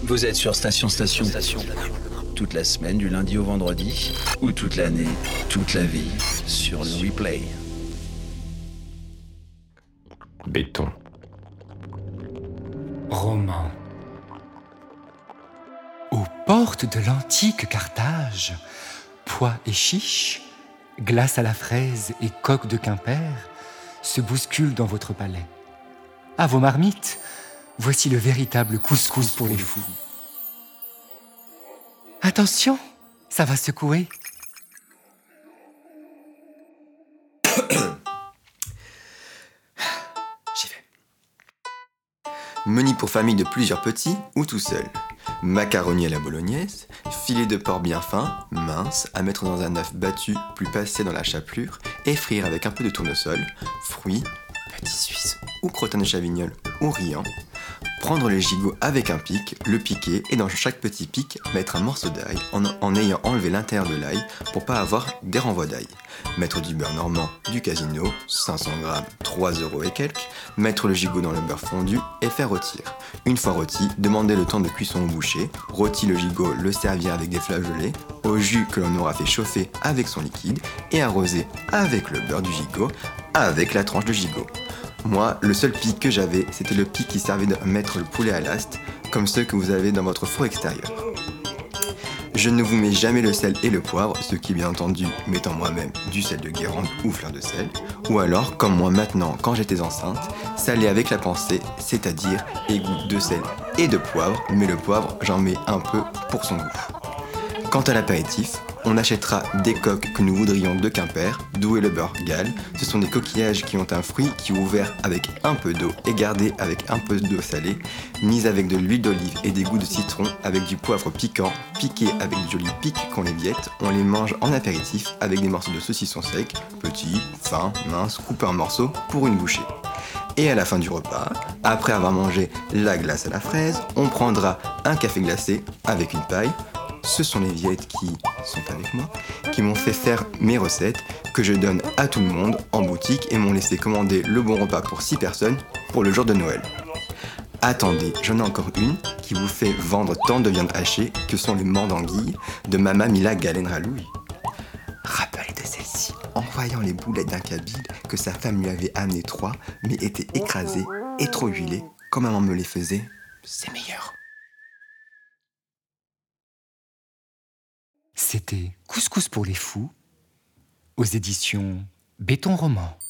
Vous êtes sur Station. Toute la semaine, du lundi au vendredi, ou toute l'année, toute la vie, sur le replay. Béton. Roman. Aux portes de l'antique Carthage, pois et chiches, glace à la fraise et coque de Quimper se bousculent dans votre palais. À vos marmites, voici le véritable couscous pour les fous. Attention, ça va secouer. J'y vais. Menu pour famille de plusieurs petits ou tout seul. Macaroni à la bolognaise, filet de porc bien fin, mince, à mettre dans un œuf battu, puis passer dans la chapelure, et frire avec un peu de tournesol, fruits, petits suisses ou crottin de chavignol ou riant. Prendre le gigot avec un pic, le piquer et dans chaque petit pic mettre un morceau d'ail en ayant enlevé l'intérieur de l'ail pour pas avoir des renvois d'ail. Mettre du beurre normand du Casino, 500 g, 3 € et quelques. Mettre le gigot dans le beurre fondu et faire rôtir. Une fois rôti, demander le temps de cuisson au boucher. Rôti le gigot, le servir avec des flageolets, au jus que l'on aura fait chauffer avec son liquide et arroser avec le beurre du gigot, avec la tranche de gigot. Moi, le seul pic que j'avais, c'était le pic qui servait de mettre le poulet à l'ast, comme ceux que vous avez dans votre four extérieur. Je ne vous mets jamais le sel et le poivre, ce qui bien entendu m'étant moi-même du sel de Guérande ou fleur de sel, ou alors, comme moi maintenant quand j'étais enceinte, salé avec la pensée, c'est-à-dire égout de sel et de poivre, mais le poivre j'en mets un peu pour son goût. Quant à l'apéritif, on achètera des coques que nous voudrions de Quimper, d'où est le beurre Galles. Ce sont des coquillages qui ont un fruit qui est ouvert avec un peu d'eau et gardé avec un peu d'eau salée, mis avec de l'huile d'olive et des goûts de citron avec du poivre piquant, piqué avec du joli pic qu'on les viette. On les mange en apéritif avec des morceaux de saucisson sec, petits, fins, minces, coupés en morceaux pour une bouchée. Et à la fin du repas, après avoir mangé la glace à la fraise, on prendra un café glacé avec une paille. Ce sont les vieillettes qui sont avec moi, qui m'ont fait faire mes recettes, que je donne à tout le monde en boutique et m'ont laissé commander le bon repas pour 6 personnes pour le jour de Noël. Attendez, j'en ai encore une qui vous fait vendre tant de viande hachée que sont les mandanguilles de Mama Mila Galen-Ralouille. Rappel de celle-ci, en voyant les boulettes d'un Kabyle que sa femme lui avait amené 3, mais étaient écrasées et trop huilées, comme maman me les faisait, c'est meilleur. C'était Couscous pour les fous, aux éditions Béton Roman.